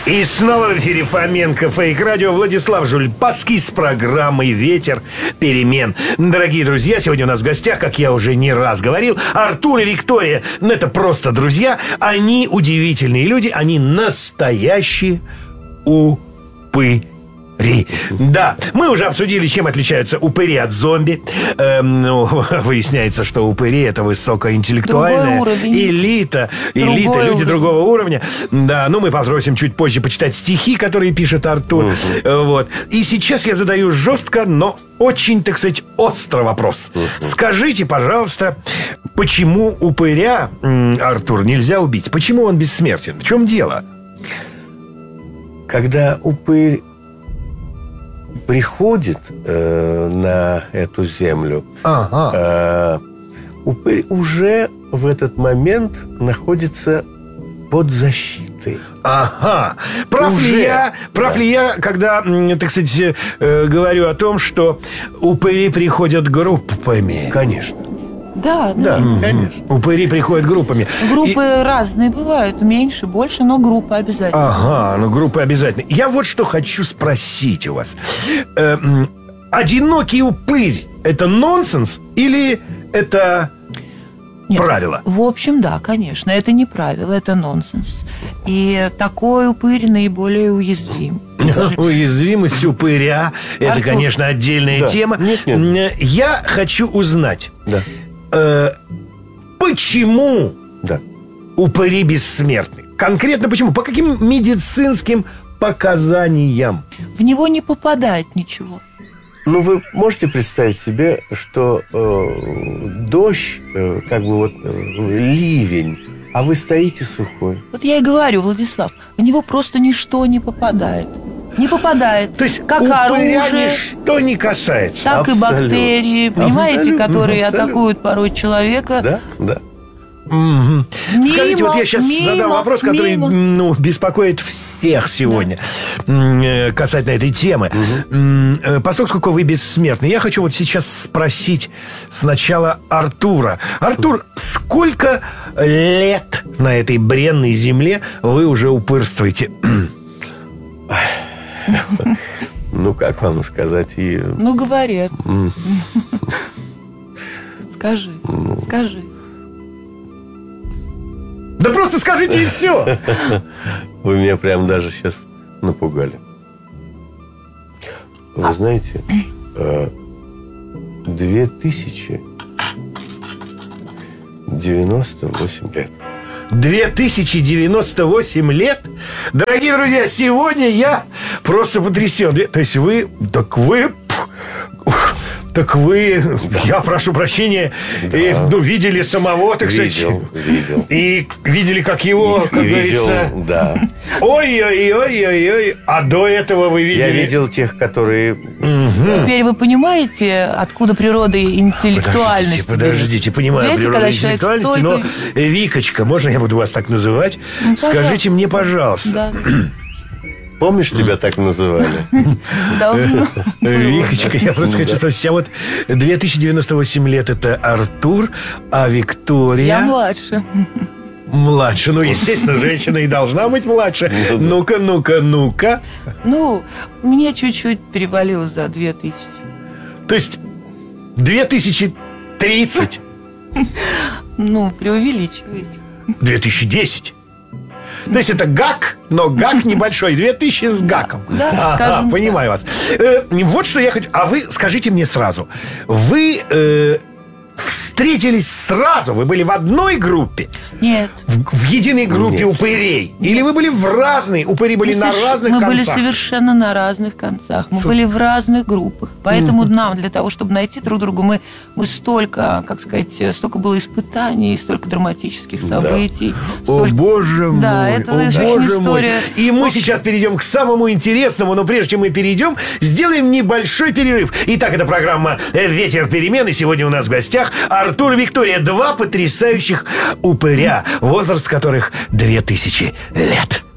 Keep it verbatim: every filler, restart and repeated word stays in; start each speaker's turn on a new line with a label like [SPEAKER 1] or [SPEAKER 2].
[SPEAKER 1] И снова в эфире Фоменко Фейк Радио. Владислав Жульпацкий с программой «Ветер перемен». Дорогие друзья, сегодня у нас в гостях, как я уже не раз говорил, Артур и Виктория. Ну, это просто друзья. Они удивительные люди. Они настоящие упыри. Да, мы уже обсудили, чем отличаются упыри от зомби. Эм, ну, выясняется, что упыри — это высокоинтеллектуальная элита. Элита, Другой люди уровень. другого уровня. Да, ну мы попросим чуть позже почитать стихи, которые пишет Артур. Uh-huh. Вот. И сейчас я задаю жестко, но очень, так сказать, острый вопрос. Uh-huh. Скажите, пожалуйста, почему упыря, Артур, нельзя убить? Почему он бессмертен? В чем дело?
[SPEAKER 2] Когда упырь приходит э, на эту землю, ага. э, упырь уже в этот момент находится под защитой.
[SPEAKER 1] Ага. Прав уже. ли я, прав да. ли я, когда, так сказать, э, говорю о том, что упыри приходят группами?
[SPEAKER 2] Конечно.
[SPEAKER 3] Да, да,
[SPEAKER 1] да, конечно. Упыри приходят группами.
[SPEAKER 3] Группы И... разные бывают, меньше, больше, но группы обязательно.
[SPEAKER 1] Ага, ну группы обязательно. Я вот что хочу спросить у вас. Э, одинокий упырь – это нонсенс или это
[SPEAKER 3] Нет,
[SPEAKER 1] правило?
[SPEAKER 3] В общем, да, конечно, это не правило, это нонсенс. И такой упырь наиболее уязвим.
[SPEAKER 1] Уязвимость упыря – это, конечно, отдельная
[SPEAKER 2] да.
[SPEAKER 1] тема.
[SPEAKER 2] Нет, нет.
[SPEAKER 1] Я хочу узнать.
[SPEAKER 2] Да.
[SPEAKER 1] Почему
[SPEAKER 2] да.
[SPEAKER 1] упыри бессмертны? Конкретно почему? По каким медицинским показаниям?
[SPEAKER 3] В него не попадает ничего.
[SPEAKER 2] Ну, вы можете представить себе, что э, дождь, э, как бы вот э, ливень, а вы стоите сухой.
[SPEAKER 3] Вот я и говорю, Владислав, в него просто ничто не попадает. Не попадает.
[SPEAKER 1] То есть
[SPEAKER 3] как
[SPEAKER 1] упыря
[SPEAKER 3] оружие,
[SPEAKER 1] ничто не касается.
[SPEAKER 3] Так
[SPEAKER 2] Абсолютно.
[SPEAKER 3] и бактерии, понимаете,
[SPEAKER 2] Абсолютно.
[SPEAKER 3] которые
[SPEAKER 2] Абсолютно.
[SPEAKER 3] атакуют порой человека.
[SPEAKER 2] Да, да.
[SPEAKER 1] Угу.
[SPEAKER 3] Мимо,
[SPEAKER 1] Скажите, вот я сейчас
[SPEAKER 3] мимо,
[SPEAKER 1] задам вопрос, который ну, беспокоит всех сегодня, да. касательно этой темы. Угу. Поскольку вы бессмертны, я хочу вот сейчас спросить сначала Артура. Артур, сколько лет на этой бренной земле вы уже упырствуете?
[SPEAKER 2] Ну, как вам сказать? И...
[SPEAKER 3] Ну, говори. Скажи, скажи.
[SPEAKER 1] Да просто скажите и все.
[SPEAKER 2] Вы меня прям даже сейчас напугали. Вы знаете, две тысячи девяносто восемь лет.
[SPEAKER 1] две тысячи девяносто восемь лет? Дорогие друзья, сегодня я просто потрясен. То есть вы... Так вы... Так вы, да. я прошу прощения, да. и, ну, видели самого, так сказать.
[SPEAKER 2] Видел, видел.
[SPEAKER 1] И видели, как его, как
[SPEAKER 2] видел,
[SPEAKER 1] говорится.
[SPEAKER 2] Да.
[SPEAKER 1] Ой-ой-ой-ой-ой. А до этого вы видели...
[SPEAKER 2] Я видел тех, которые...
[SPEAKER 3] Угу. Теперь вы понимаете, откуда природа интеллектуальности?
[SPEAKER 1] Подождите, подождите, понимаю,
[SPEAKER 3] Видите,
[SPEAKER 1] природа интеллектуальности,
[SPEAKER 3] столько...
[SPEAKER 1] но, Викочка, можно я буду вас так называть? Ну, скажите мне, пожалуйста.
[SPEAKER 3] Да.
[SPEAKER 2] Помнишь, тебя так называли?
[SPEAKER 1] Викочка, я просто хочу спросить, а вот две тысячи девяносто восемь лет это Артур, а Виктория...
[SPEAKER 3] Я младше.
[SPEAKER 1] Младше, ну, естественно, женщина и должна быть младше. Ну-ка, ну-ка, ну-ка.
[SPEAKER 3] Ну, мне чуть-чуть перевалило за две тысячи.
[SPEAKER 1] То есть две тысячи тридцать?
[SPEAKER 3] Ну, преувеличиваете.
[SPEAKER 1] две тысячи десять? То есть это гак, но гак небольшой. Две тысячи с гаком.
[SPEAKER 3] Да,
[SPEAKER 1] ага, понимаю вас. Э, вот что я хочу... А вы скажите мне сразу. Вы э, встретились сразу? Вы были в одной группе?
[SPEAKER 3] Нет.
[SPEAKER 1] В, в единой группе Нет. упырей? Нет. Или вы были в разной? Упыри были мы на соверш... разных
[SPEAKER 3] мы
[SPEAKER 1] концах?
[SPEAKER 3] Мы были совершенно на разных концах. Мы Фу. были в разных группах. Поэтому mm-hmm. нам, для того, чтобы найти друг друга, мы, мы столько, как сказать, столько было испытаний, столько драматических событий.
[SPEAKER 1] Да.
[SPEAKER 3] Столько...
[SPEAKER 1] О, боже мой!
[SPEAKER 3] Да, это
[SPEAKER 1] О,
[SPEAKER 3] очень
[SPEAKER 1] боже
[SPEAKER 3] история.
[SPEAKER 1] Мой. И мы сейчас перейдем к самому интересному, но прежде чем мы перейдем, сделаем небольшой перерыв. Итак, это программа «Ветер перемен», и сегодня у нас в гостях Артур и Виктория, два потрясающих упыря, возраст которых две тысячи лет.